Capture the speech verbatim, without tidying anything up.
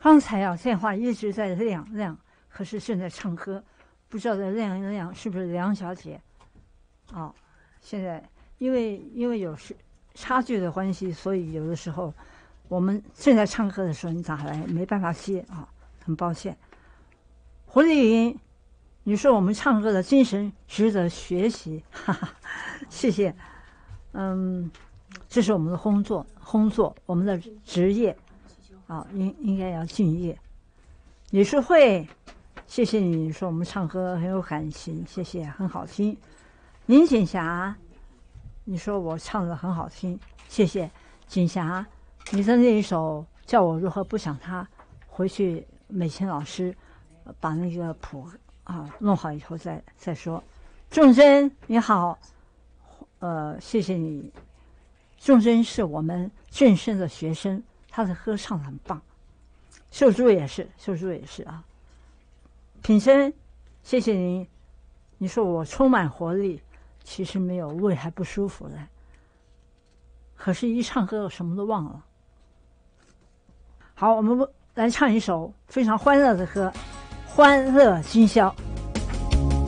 刚才啊，电话一直在亮亮，可是正在唱歌，不知道在亮一亮是不是梁小姐？哦，现在因为因为有时差距的关系，所以有的时候我们正在唱歌的时候，你打来没办法接啊，很抱歉。胡丽云，你说我们唱歌的精神值得学习，哈哈，谢谢。嗯，这是我们的工作，工作，我们的职业。啊，应应该要敬业。李淑慧，谢谢你说我们唱歌很有感情，谢谢，很好听。林锦霞，你说我唱的很好听，谢谢。锦霞，你的那一首《叫我如何不想他》，回去美琴老师把那个谱啊弄好以后再再说。仲珍，你好，呃，谢谢你。仲珍是我们正声的学生。他的歌唱得很棒，秀珠也是，秀珠也是啊。品生，谢谢您。你说我充满活力，其实没有，胃还不舒服呢。可是，一唱歌我什么都忘了。好，我们来唱一首非常欢乐的歌，《欢乐今宵》。